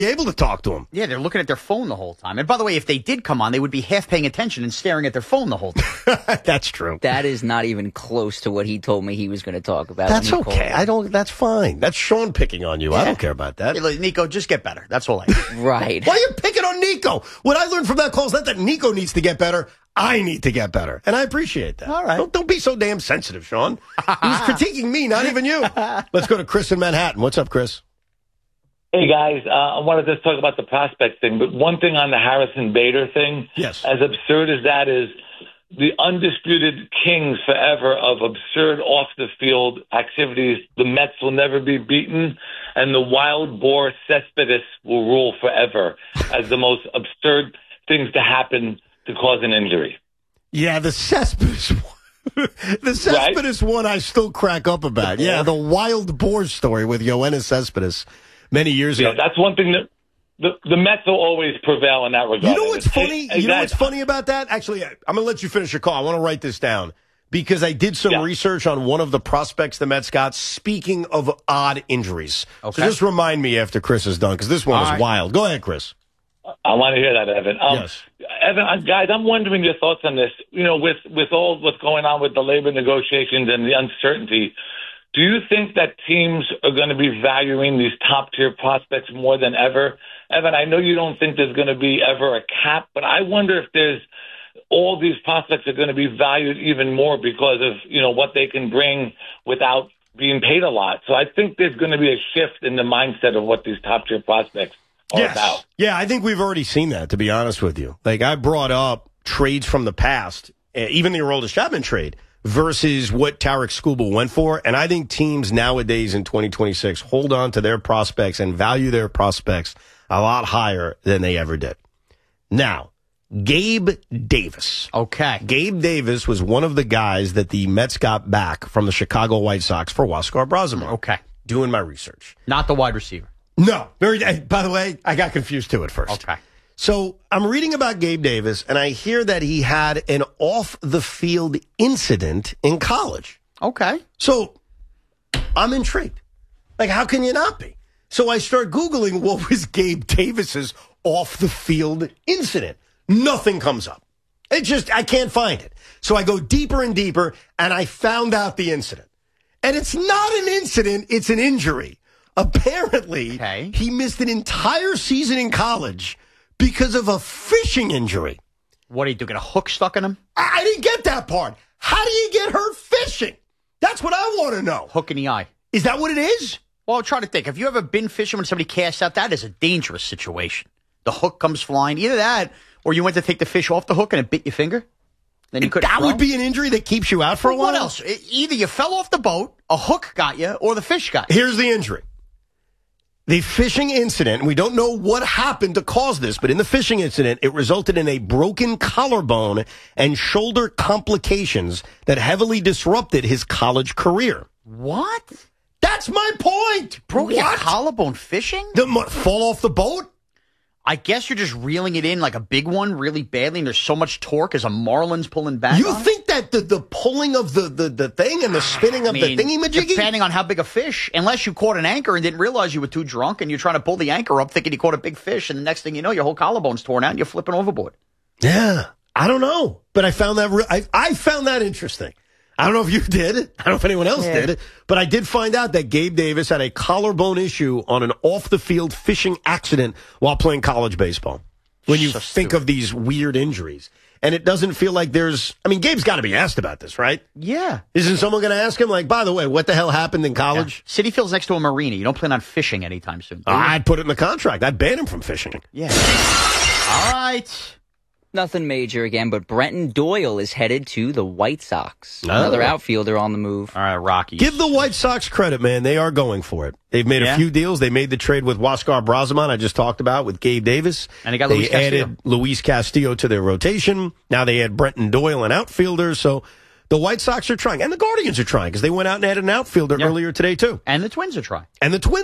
able to talk to him. Yeah, they're looking at their phone the whole time. And by the way, if they did come on, they would be half paying attention and staring at their phone the whole time. That's true. That is not even close to what he told me he was going to talk about. That's okay. That's fine. That's Sean picking on you. Yeah. I don't care about that. Hey, look, Nico, just get better. That's all I do. Right. Why are you picking on Nico? What I learned from that call is not that Nico needs to get better. I need to get better. And I appreciate that. All right. Don't be so damn sensitive, Sean. He's critiquing me, not even you. Let's go to Chris in Manhattan. What's up, Chris? Hey, guys, I wanted to talk about the prospect thing, but one thing on the Harrison Bader thing, yes, as absurd as that is, the undisputed kings forever of absurd off-the-field activities, the Mets will never be beaten, and the wild boar Cespedes will rule forever as the most absurd things to happen to cause an injury. Yeah, the Cespedes one. The Cespedes one I still crack up about. Yeah, the wild boar story with Yoenis Cespedes. Many years ago. Yeah, that's one thing that the Mets will always prevail in that regard. You know what's funny? You know what's funny about that? Actually, I'm going to let you finish your call. I want to write this down because I did some research on one of the prospects the Mets got. Speaking of odd injuries. Okay. So just remind me after Chris is done because this one is wild. Go ahead, Chris. I want to hear that, Evan. Yes. Evan, guys, I'm wondering your thoughts on this. You know, with all what's going on with the labor negotiations and the uncertainty, do you think that teams are going to be valuing these top-tier prospects more than ever? Evan, I know you don't think there's going to be ever a cap, but I wonder if there's all these prospects are going to be valued even more because of, you know, what they can bring without being paid a lot. So I think there's going to be a shift in the mindset of what these top-tier prospects are about. Yeah, I think we've already seen that, to be honest with you. Like, I brought up trades from the past, even the Aroldis Chapman trade, versus what Tarek Skubal went for. And I think teams nowadays in 2026 hold on to their prospects and value their prospects a lot higher than they ever did. Now, Gabe Davis. Okay. Gabe Davis was one of the guys that the Mets got back from the Chicago White Sox for Huascar Brazimer. Okay. Doing my research. Not the wide receiver. No. By the way, I got confused too at first. Okay. So I'm reading about Gabe Davis, and I hear that he had an off-the-field incident in college. Okay. So I'm intrigued. Like, how can you not be? So I start Googling what was Gabe Davis's off-the-field incident. Nothing comes up. I can't find it. So I go deeper and deeper, and I found out the incident. And it's not an incident, it's an injury. Apparently, he missed an entire season in college because of a fishing injury. What, are you doing, a hook stuck in him? I didn't get that part. How do you get hurt fishing? That's what I want to know. Hook in the eye. Is that what it is? Well, try to think. Have you ever been fishing when somebody casts out? That is a dangerous situation. The hook comes flying. Either that, or you went to take the fish off the hook and it bit your finger. Then you couldn't throw. Would be an injury that keeps you out for a while? What else? Either you fell off the boat, a hook got you, or the fish got you. Here's the injury. The fishing incident, we don't know what happened to cause this, but in the fishing incident, it resulted in a broken collarbone and shoulder complications that heavily disrupted his college career. What? That's my point. Broke your collarbone fishing? Fall off the boat? I guess you're just reeling it in like a big one really badly, and there's so much torque as a marlin's pulling back. You think that the pulling of the thing and the spinning of the thingy-majiggy? Depending on how big a fish, unless you caught an anchor and didn't realize you were too drunk and you're trying to pull the anchor up thinking you caught a big fish, and the next thing you know, your whole collarbone's torn out and you're flipping overboard. Yeah, I don't know. But I found that I found that interesting. I don't know if you did. I don't know if anyone else did. But I did find out that Gabe Davis had a collarbone issue on an off-the-field fishing accident while playing college baseball. When you think of these weird injuries. And it doesn't feel like there's... I mean, Gabe's got to be asked about this, right? Yeah. Isn't someone going to ask him, like, by the way, what the hell happened in college? Yeah. Citi Field's next to a marina. You don't plan on fishing anytime soon. I'd put it in the contract. I'd ban him from fishing. Yeah. All right. Nothing major again, but Brenton Doyle is headed to the White Sox. Another outfielder on the move. All right, Rockies. Give the White Sox credit, man. They are going for it. They've made a few deals. They made the trade with Huascar Braziman, I just talked about, with Gabe Davis. And they added Luis Castillo to their rotation. Now they add Brenton Doyle, an outfielder. So the White Sox are trying. And the Guardians are trying because they went out and added an outfielder earlier today, too. And the Twins are trying.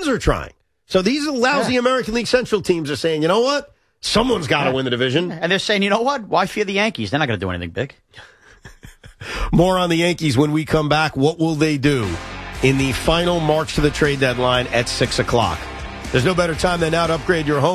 So these lousy American League Central teams are saying, you know what? Someone's got to win the division. And they're saying, you know what? Why fear the Yankees? They're not going to do anything big. More on the Yankees when we come back. What will they do in the final march to the trade deadline at 6 o'clock? There's no better time than now to upgrade your home